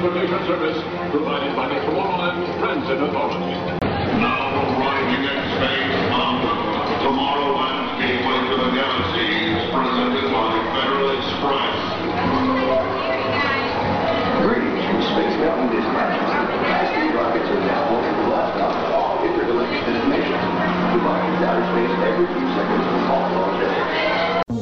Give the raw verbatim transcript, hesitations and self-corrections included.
Transportation service provided by the Toronto Transit Authority. Now arriving at space on